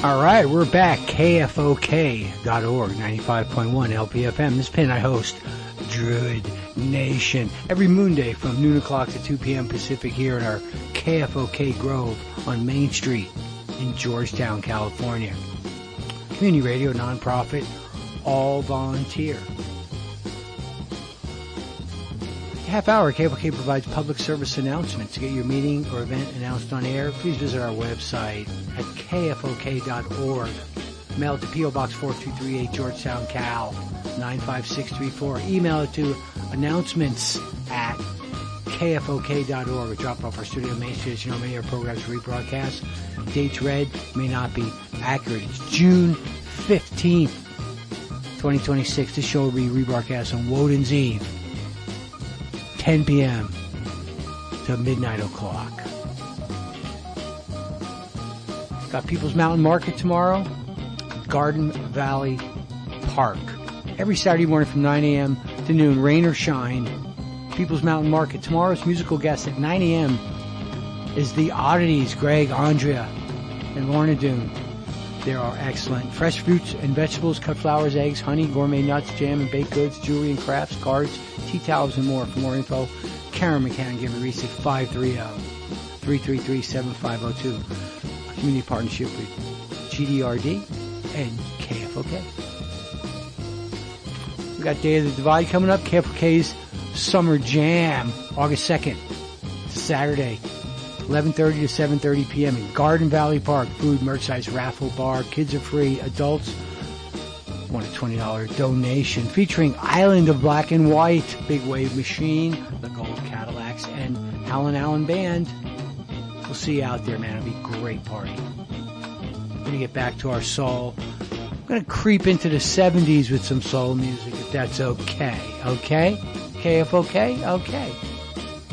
All right, we're back. KFOK.org, 95.1 LPFM. This pin I host, Druid Nation, every Moonday from noon o'clock to 2 p.m. Pacific here in our KFOK Grove on Main Street in Georgetown, California. Community radio, nonprofit, all volunteer. Half hour, KFOK provides public service announcements. To get your meeting or event announced on air, please visit our website at kfok.org. Mail it to P.O. Box 4238, Georgetown, Cal, 95634. Email it to announcements@kfok.org or drop off our studio Main Street. As you know, many of our programs rebroadcast. Dates read may not be accurate. It's June 15th, 2026. This show will be rebroadcast on Woden's Eve, 10 p.m. to midnight o'clock. Got People's Mountain Market tomorrow, Garden Valley Park. Every Saturday morning from 9 a.m. to noon, rain or shine, People's Mountain Market. Tomorrow's musical guest at 9 a.m. is the Oddities, Greg, Andrea, and Lorna Doone. They are excellent. Fresh fruits and vegetables, cut flowers, eggs, honey, gourmet nuts, jam and baked goods, jewelry and crafts, cards, tea towels, and more. For more info, Karen McCann, give a receipt 530-333-7502. A community partnership with GDRD and KFOK. We got Day of the Divide coming up. KFOK's Summer Jam, August 2nd. It's a Saturday. 11:30 to 7:30 p.m. in Garden Valley Park. Food, merchandise, raffle, bar. Kids are free. Adults want a $20 donation. Featuring Island of Black and White, Big Wave Machine, the Gold Cadillacs, and Alan Allen Band. We'll see you out there, man. It'll be a great party. We're going to get back to our soul. I'm going to creep into the 70s with some soul music, if that's okay. Okay? KFOK? Okay.